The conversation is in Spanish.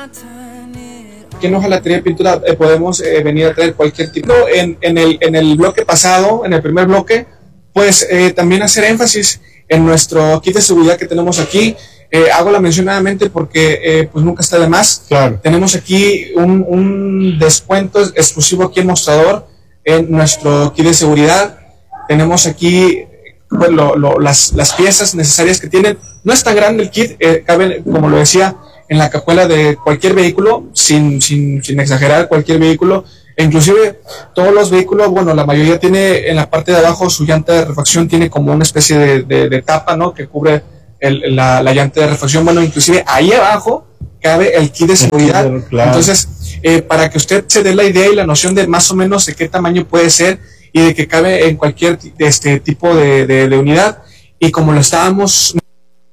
Aquí en Hojalatería Pintura podemos venir a traer cualquier tipo. En el bloque pasado, en el primer bloque, pues también hacer énfasis en nuestro kit de seguridad que tenemos aquí. Hago la mención nuevamente porque pues nunca está de más. Claro. Tenemos aquí un descuento exclusivo aquí en Mostrador en nuestro kit de seguridad. Tenemos aquí pues, las piezas necesarias que tienen. No es tan grande el kit, cabe, como lo decía, en la cajuela de cualquier vehículo, sin exagerar, cualquier vehículo. E inclusive todos los vehículos, bueno, la mayoría tiene en la parte de abajo su llanta de refacción, tiene como una especie de tapa, ¿no? Que cubre la llanta de refacción. Bueno, inclusive ahí abajo cabe el kit de seguridad. Claro. Entonces, para que usted se dé la idea y la noción de más o menos de qué tamaño puede ser y de que cabe en cualquier tipo de unidad. Y como lo estábamos